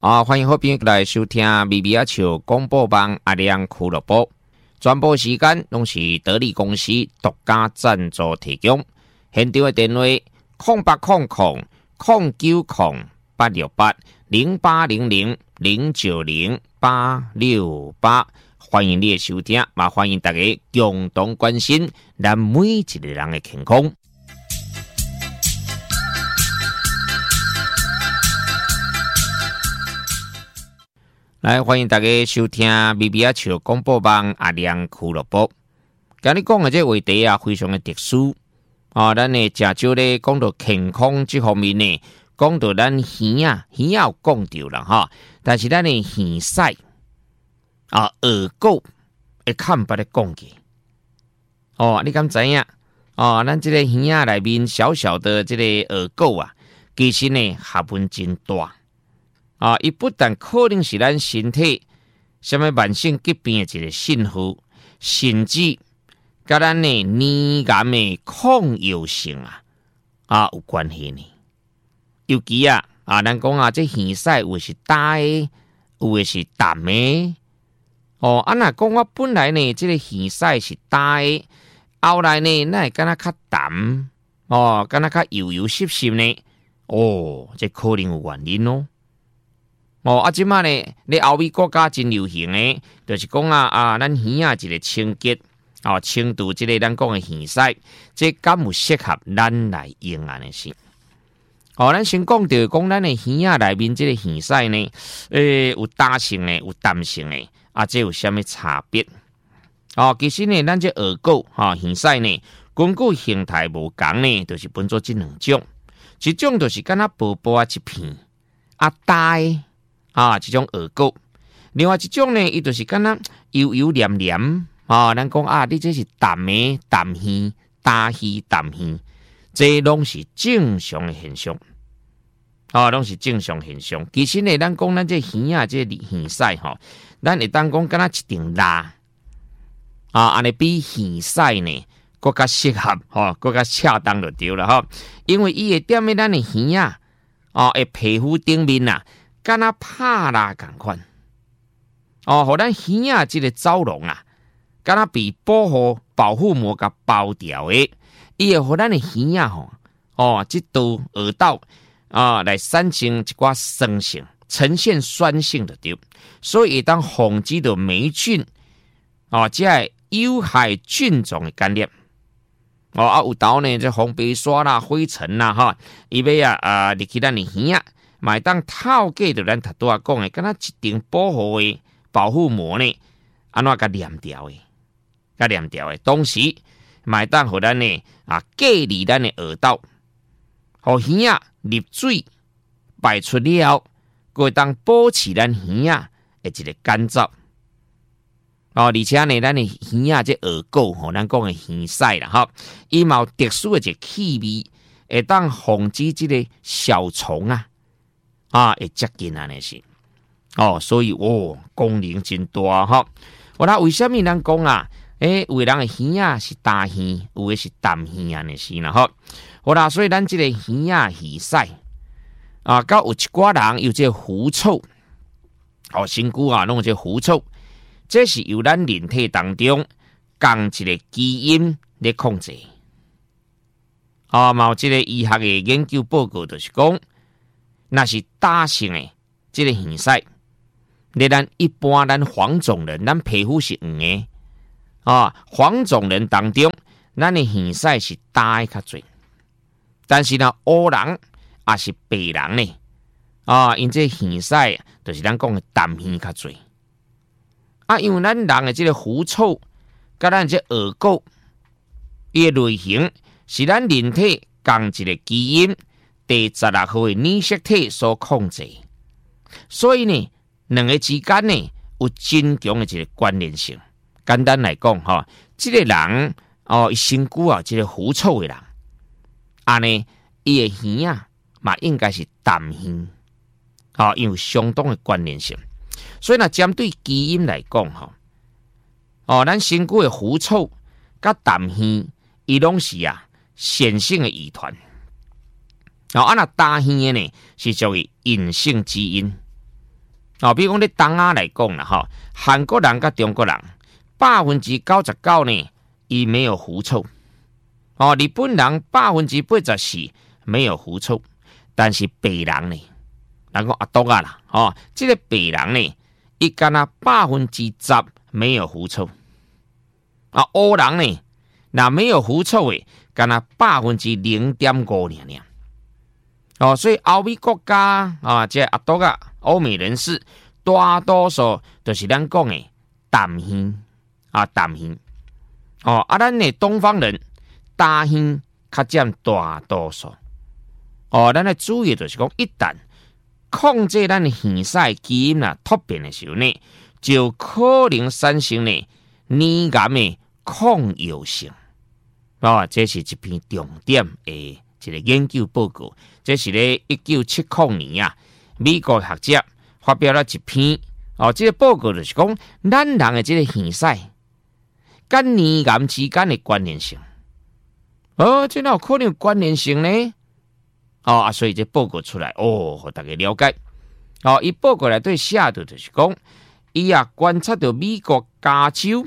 欢迎好朋友来收听咪咪仔笑广播网阿亮俱乐部，全部时间拢是得力公司独家赞助提供。现场的电话0800-99800-0900868，欢迎你的收听，也欢迎大家共同关心咱每一个人的健康。来，欢迎大家收听咪咪仔笑广播网阿亮俱乐部。今日讲的这话题啊，非常的特殊咱呢真少咧讲到健康这方面呢，讲到咱耳啊有讲到啦哈，但是咱的耳屎耳垢会看不咧讲嘅你敢知影咱这个耳内面小小的这个耳垢啊，其实呢学问真大伊不但可能是咱身体什么慢性疾病的一个信号，甚至甲咱的黏癌的抗药性有关系呢。尤其咱讲这耳屎有的是大的，有的是淡的若讲我本来呢这个耳屎是大的，后来呢那会敢若较淡敢若较油油湿湿呢这可能有原因即摆呢，咧欧美国家真流行的，就是讲咱耳一个清洁清除这个咱讲的耳屎，这敢有适合咱来用的是？咱先讲到讲咱的耳内面这个耳屎呢，有大性的，有淡性的这有啥物差别？其实呢，咱这耳垢耳屎呢，根据形态无同呢，就是分做这两种，一种就是敢若薄薄一片大的。这种耳垢，另外一种呢，伊就是敢若油油黏黏咱讲你这是淡的淡耳、大耳、淡耳，这拢是正常的现象拢是正常现象。其实呢，咱讲咱这耳这耳屎咱会当讲敢若一顶蜡安尼比耳屎呢更加适合更加恰当就对了因为伊会踮在咱的耳的皮肤顶面敢若拍蜡同款互咱耳这个走廊敢若被保护膜甲包掉的，伊会互咱的耳这道耳道来产生一寡酸性，呈现酸性的对，所以当防止到霉菌这有害菌种的感染有时呢这红白沙啦、灰尘啦伊要入去咱的耳买当透过着咱头拄讲的，敢若一层保护的保护膜呢，安怎甲黏掉的，同时买当互咱呢隔离咱的耳道，互耳入水排出了，会当保持咱耳的一个干燥而且呢，咱的耳这耳垢咱讲的耳屎啦伊嘛有特殊的一个气味，会当防止这个小虫会接近安尼是所以功能真大那为什么咱讲有的人的耳是大耳，有的是淡耳安尼是啦所以咱这个耳屎到有一寡人有这个狐臭身躯拢有这个狐臭，这是由咱人体当中共一个基因咧控制嘛有这个医学的研究报告就是讲，那是大型的这个耳屎，咱一般咱黄种人，咱皮肤是黄的黄种人当中，咱的耳屎是大的较多，但是呢，黑人也是白人呢因这耳屎就是咱讲的淡耳较多因为咱人的这个狐臭，甲咱这耳垢，伊的类型是咱人体共一个基因。第16号的染色体所控制，所以呢，两个之间呢有真强的一个关联性。简单来讲这个人伊身躯这个狐臭的人，呢，伊的耳嘛应该是淡耳因为相当的关联性。所以呢，针对基因来讲咱身躯的狐臭甲淡耳，伊拢是显性的遗传。那大耳的呢是属于隐性基因比如讲，你东亚来讲啦，韩国人甲中国人99%呢，伊没有狐臭。日本人84%没有狐臭，但是白人呢，人讲阿多啊啦，这个白人呢，伊敢若10%没有狐臭。黑人呢，那没有狐臭的，敢若0.5%尔。所以欧美国家这阿多啊，欧美人士大多数都是咱讲的淡香淡香。咱的东方人大香较占大多数。咱的主意就是讲，一旦控制咱的耳塞基因突变的时候呢，就可能产生呢黏癌的抗药性。这是一篇重点的一个研究报告。这是咧1970年美国学者发表了一篇这个报告，就是讲咱人的这个耳塞跟黏癌之间的关联性。这哪有可能有关联性呢？所以这报告出来，给大家了解。伊报告来对写的就是讲，伊观察到美国加州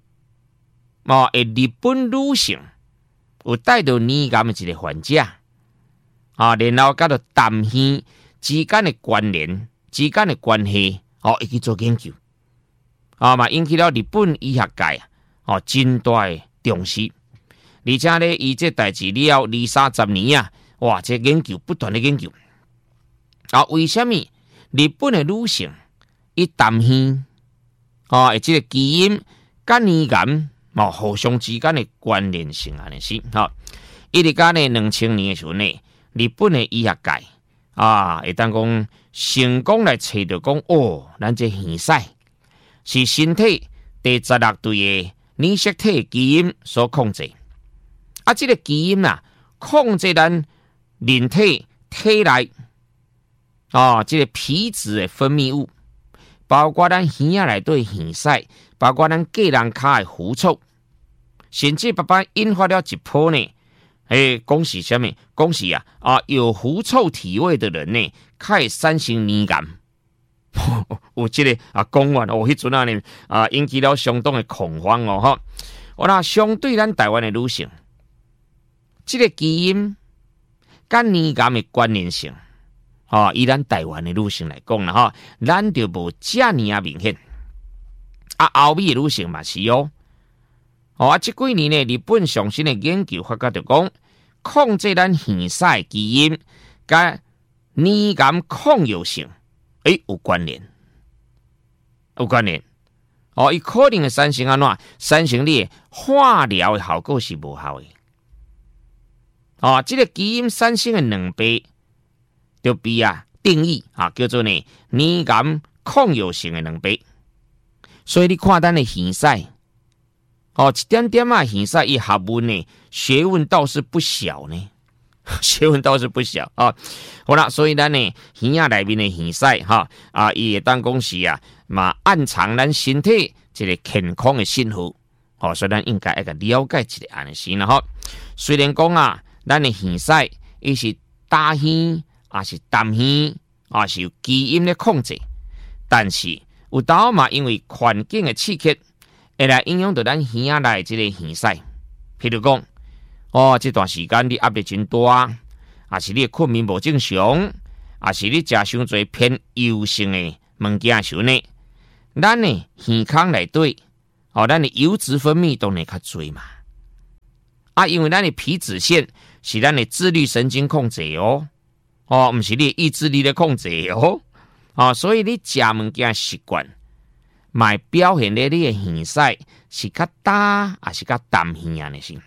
日本女性有带到黏癌的一个患者，然后甲到淡香之间的关联、之间的关系，伊去做研究，引起了日本医学界真大的重视。而且咧，伊这代志了20-30年这研究不断的研究。为什么日本的女性伊淡香这个基因跟黏癌互相之间的关联性安尼是伊伫甲呢2000年的时候呢，日本的医学界会当讲成功来找到讲咱这耳塞是身体第16对的染色体基因所控制。这个基因控制咱人体体内这个皮质的分泌物，包括咱耳仔内底耳塞，包括咱个人脚的狐臭，甚至引发了一波呢。恭喜什么？恭喜有狐臭体味的人呢，开始产生黏癌。有这个讲完迄阵呢引起了相当的恐慌那相对咱台湾的女性，这个基因跟黏癌的关联性，以咱台湾的女性来讲啦咱就无这么明显。欧美的女性嘛是这几年呢，日本上新的研究发觉到讲，控制咱耳塞基因跟黏癌抗药性有关联，有关联。伊可能会产生安怎？产生你的化疗的效果是无效的。这个基因产生的两倍，就被定义叫做呢黏癌抗药性的两倍。所以你看咱的耳塞，一点点耳塞一学问呢，学问倒是不小呢，学问倒是不小好啦，所以咱呢耳仔内面的耳塞伊会当讲是暗藏咱身体一个健康的信号所以咱应该要了解一个安尼先啦虽然讲咱的耳塞伊是大香是淡香是有基因的控制，但是有当因为环境的刺激，会来影响到咱耳仔内这个耳塞。譬如讲，这段时间你压力真大，是你的困眠无正常，是你食伤多偏油性的物件的时候呢，咱的耳孔内底，咱的油脂分泌当然较多嘛。因为咱的皮脂腺是咱的自律神经控制不是你的意志力的控制所以你食物件习惯，买表现咧你的耳塞是较大还是较淡香安尼是。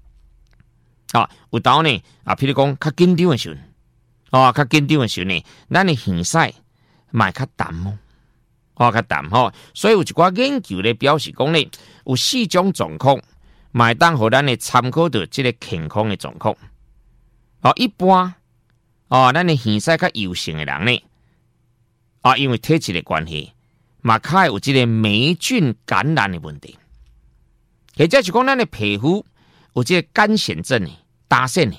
有当呢譬如讲较紧张的时候，较紧张的时候呢，咱的耳塞买较淡较淡所以有一寡研究咧表示讲呢，有4种状况，买当互咱的参考到这个健康的状况。一般咱的耳塞较油性的人呢，因为体质的关系，嘛较有这个霉菌感染的问题。或者是讲咱的皮肤有这个干癣症的、大癣的，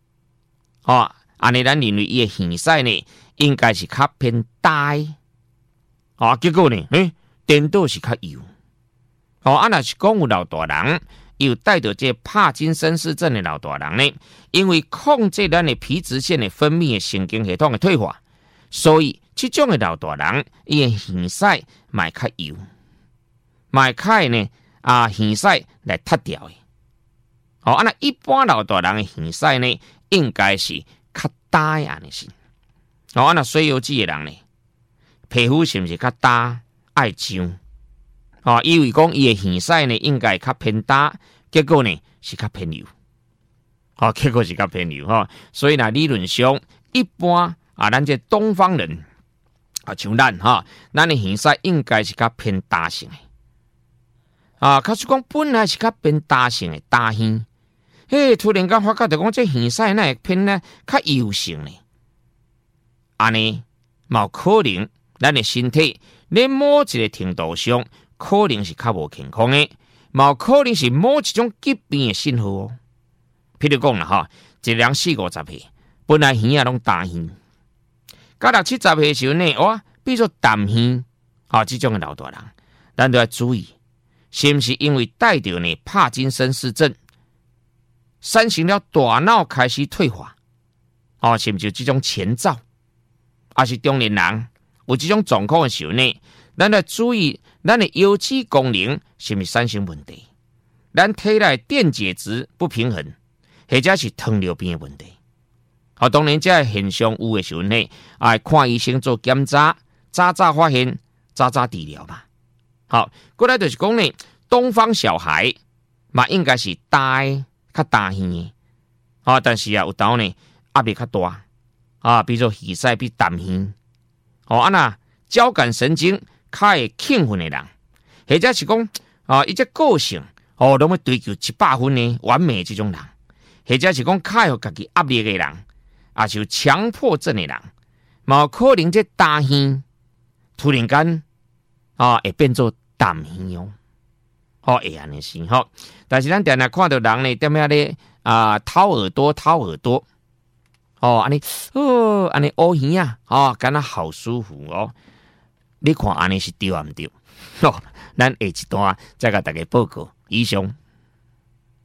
安尼咱认为伊的耳塞呢，应该是较偏大结果呢，颠倒是较幼。若是讲有老大人，有带着这帕金森氏症的老大人呢，因为控制咱的皮脂腺的分泌的神经系统的退化，所以这种的老大人，伊的耳屎嘛较幼，嘛较呢耳屎来脱掉的。那一般老大人的耳屎呢，应该是较大的安尼是。那水油肌的人呢，皮肤是不是较大爱痒？以为讲伊的耳屎呢，应该较偏大，结果呢是较偏幼。结果是较偏幼所以呢，理论上一般咱这东方人像咱咱的耳屎应该是较偏大型的。可是讲本来是较偏大型的大耳，突然间发觉到讲这耳屎那会偏呢较幼型的，安尼嘛有可能咱的身体在某一个程度上。可能是较无健康的，嘛有可能是某一种疾病的信号譬如讲啦一人40-50岁，本来耳仔拢大耳，到60-70岁的时候呢，比如说淡耳，这种的老大人，咱都要注意，是不是因为带着呢帕金森氏症，产生了大脑开始退化，是不是有这种前兆？是中年人有这种状况的时候呢，咱要注意。咱的腰肌功能是不是产生问题？咱体内电解质不平衡，或者是糖尿病的问题。当然，这现象有的时候呢，看医生做检查，早发现，早治疗嘛。过来就是讲呢，东方小孩嘛，应该是较大耳但是有时候呢压力较大比如说耳屎比淡耳交感神经。较会兴奋的人，或者是讲伊这个性拢要追求100分的完美这种人，或者是讲较有家己压力的人，就强迫症的人，嘛有可能这大耳突然间会变做淡耳会安尼是但是咱定定看到人呢，点样咧掏耳朵安尼安尼乌耳敢若好舒服你看安尼是对啊毋对？咱下一段再甲大家报告。以上。